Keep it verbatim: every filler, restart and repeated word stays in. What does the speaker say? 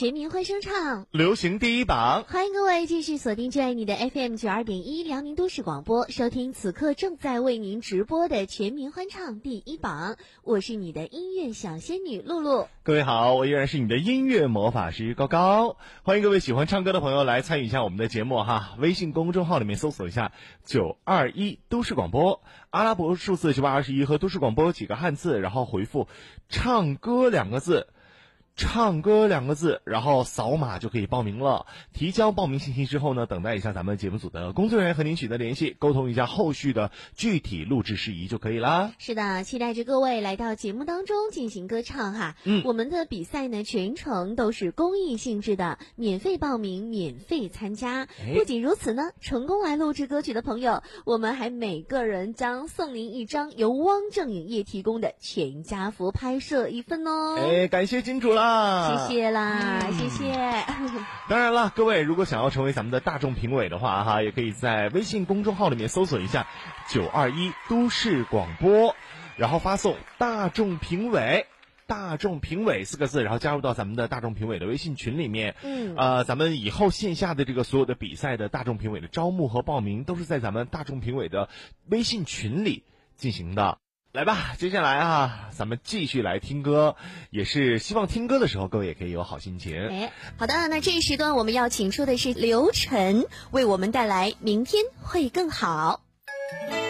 全民欢声唱， 流行第一榜。 欢迎各位继续锁定最爱你的 F M 九二点一辽宁都市广播，收听此刻正在为您直播的全民欢唱第一榜。我是你的音乐小仙女露露。 各位好，我依然是你的音乐魔法师高高。欢迎各位喜欢唱歌的朋友来参与一下我们的节目哈。微信公众号里面搜索一下九二一都市广播，阿拉伯数字九百二十一和都市广播几个汉字，然后回复唱歌两个字。唱歌两个字，然后扫码就可以报名了。提交报名信息之后呢，等待一下咱们节目组的工作人员和您取得联系，沟通一下后续的具体录制事宜就可以啦。 是的，期待着各位来到节目当中进行歌唱哈。 嗯， 我们的比赛呢全程都是公益性质的，免费报名，免费参加。不仅如此呢，成功来录制歌曲的朋友，我们还每个人将送您一张由汪正影业提供的全家福拍摄一份哦。 哎，感谢金主啦。 谢谢啦、嗯、谢谢。 当然了，各位如果想要成为咱们的大众评委的话哈，也可以在微信公众号里面搜索一下九二一都市广播，然后发送大众评委大众评委四个字，然后加入到咱们的大众评委的微信群里面。 嗯， 呃，咱们以后线下的这个所有的比赛的大众评委的招募和报名都是在咱们大众评委的微信群里进行的。来吧，接下来啊，咱们继续来听歌，也是希望听歌的时候各位也可以有好心情。 哎，好的，那这一时段我们要请出的是刘晨，为我们带来明天会更好。